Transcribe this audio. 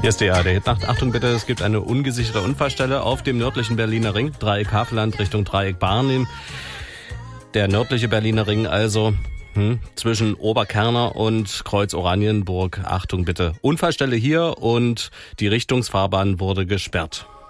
Hier ist der Hitnacht. Achtung bitte, es gibt eine ungesicherte Unfallstelle auf dem nördlichen Berliner Ring, Dreieck Havelland Richtung Dreieck Barnim. Der nördliche Berliner Ring also zwischen Oberkerner und Kreuz Oranienburg. Achtung bitte, Unfallstelle hier und die Richtungsfahrbahn wurde gesperrt.